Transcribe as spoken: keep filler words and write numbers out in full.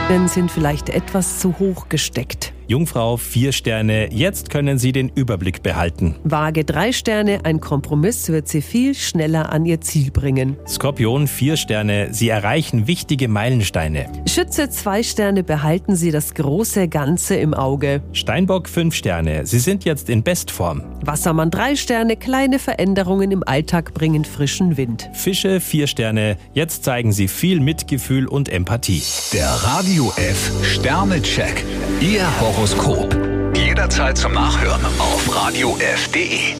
sind vielleicht etwas zu hoch gesteckt. Jungfrau, vier Sterne, jetzt können Sie den Überblick behalten. Waage, drei Sterne, ein Kompromiss wird Sie viel schneller an Ihr Ziel bringen. Skorpion, vier Sterne, Sie erreichen wichtige Meilensteine. Schütze, zwei Sterne, behalten Sie das große Ganze im Auge. Steinbock, fünf Sterne, Sie sind jetzt in Bestform. Wassermann, drei Sterne, kleine Veränderungen im Alltag bringen frischen Wind. Fische, vier Sterne, jetzt zeigen Sie viel Mitgefühl und Empathie. Der Radio F Sternecheck. Ihr Horoskop. Jederzeit zum Nachhören auf radio f punkt de.